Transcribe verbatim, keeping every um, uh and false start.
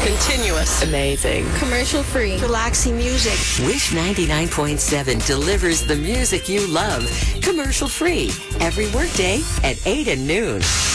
Continuous. Amazing. Commercial free. Relaxing music. Wish ninety-nine point seven delivers the music you love. Commercial free. Every workday at eight and noon.